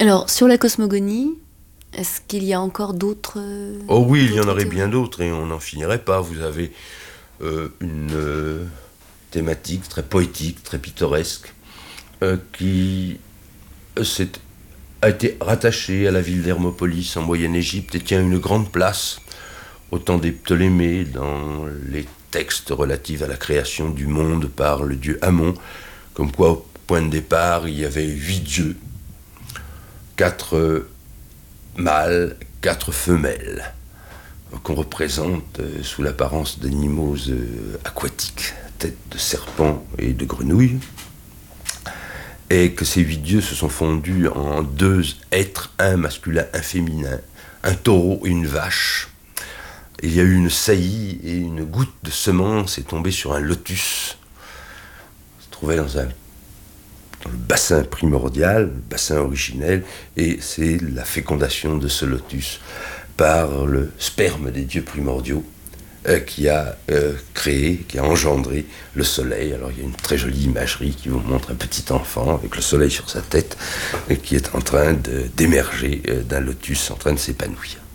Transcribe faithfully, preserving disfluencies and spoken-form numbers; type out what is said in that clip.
Alors, sur la cosmogonie, est-ce qu'il y a encore d'autres... euh, Oh oui, il y en d'autres aurait théories bien d'autres et on n'en finirait pas. Vous avez euh, une euh, thématique très poétique, très pittoresque, euh, qui euh, s'est- a été rattachée à la ville d'Hermopolis en Moyenne-Égypte et tient une grande place au temps des Ptolémées dans les textes relatifs à la création du monde par le dieu Amon, comme quoi au point de départ il y avait huit dieux, quatre euh, mâles, quatre femelles, qu'on représente euh, sous l'apparence d'animaux euh, aquatiques, tête de serpent et de grenouille, et que ces huit dieux se sont fondus en deux êtres, un masculin, un féminin, un taureau et une vache. Il y a eu une saillie et une goutte de semence est tombée sur un lotus, se trouvait dans, un, dans le bassin primordial, le bassin originel, et c'est la fécondation de ce lotus par le sperme des dieux primordiaux euh, qui a euh, créé, qui a engendré le soleil. Alors il y a une très jolie imagerie qui vous montre un petit enfant avec le soleil sur sa tête et qui est en train de, d'émerger euh, d'un lotus, en train de s'épanouir.